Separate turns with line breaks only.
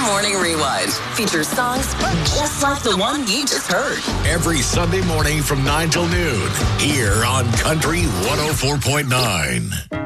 Morning Rewind features songs just like the one you just heard.
Every Sunday morning from 9 till noon here on Country 104.9.